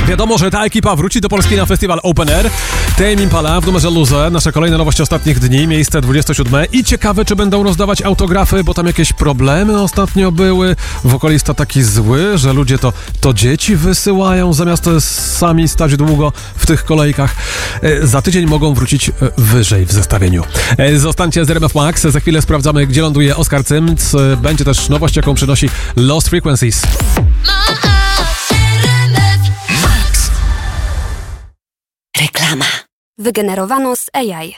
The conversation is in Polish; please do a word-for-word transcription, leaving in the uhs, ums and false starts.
Wiadomo, że ta ekipa wróci do Polski na festiwal Open Air. Tame Impala w numerze Loser, nasza kolejna nowość ostatnich dni, miejsce dwudzieste siódme. I ciekawe, czy będą rozdawać autografy, bo tam jakieś problemy ostatnio były. Wokalista taki zły, że ludzie to, to dzieci wysyłają, zamiast sami stać długo w tych kolejkach. Za tydzień mogą wrócić wyżej w zestawieniu. Zostańcie z R M F Max. Za chwilę sprawdzamy, gdzie ląduje Oskar Cymc. Będzie też nowość, jaką przynosi Lost Frequencies. Reklama. Wygenerowano z A I.